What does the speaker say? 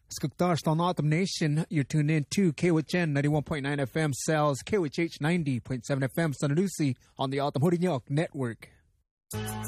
Skugtash on Autumn Nation, you're tuned in to KWHN 91.9 FM Cells, KWH 90.7 FM San Lucy on the Autumn Hurinyok Network.